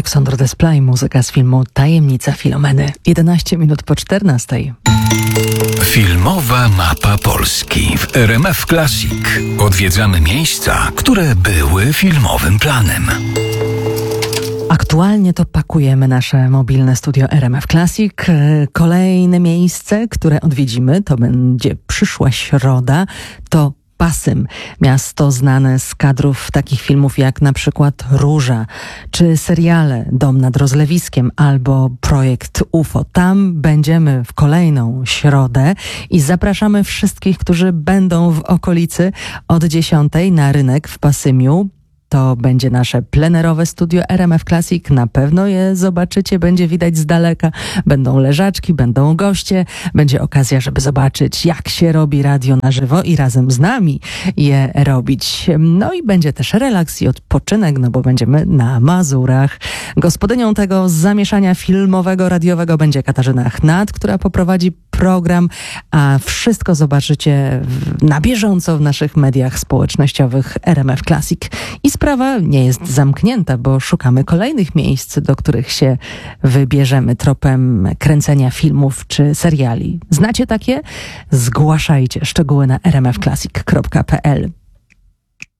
Aleksandr Desplat, muzyka z filmu Tajemnica Filomeny. 11 minut po 14. Filmowa mapa Polski w RMF Classic. Odwiedzamy miejsca, które były filmowym planem. Aktualnie to pakujemy nasze mobilne studio RMF Classic. Kolejne miejsce, które odwiedzimy, to będzie przyszła środa, to Pasym, miasto znane z kadrów takich filmów jak na przykład Róża, czy seriale Dom nad Rozlewiskiem albo Projekt UFO. Tam będziemy w kolejną środę i zapraszamy wszystkich, którzy będą w okolicy od 10 na rynek w Pasymiu. To będzie nasze plenerowe studio RMF Classic. Na pewno je zobaczycie, będzie widać z daleka. Będą leżaczki, będą goście. Będzie okazja, żeby zobaczyć, jak się robi radio na żywo i razem z nami je robić. No i będzie też relaks i odpoczynek, no bo będziemy na Mazurach. Gospodynią tego zamieszania filmowego, radiowego będzie Katarzyna Chnat, która poprowadzi program, a wszystko zobaczycie na bieżąco w naszych mediach społecznościowych RMF Classic. I sprawa nie jest zamknięta, bo szukamy kolejnych miejsc, do których się wybierzemy tropem kręcenia filmów czy seriali. Znacie takie? Zgłaszajcie szczegóły na rmfclassic.pl.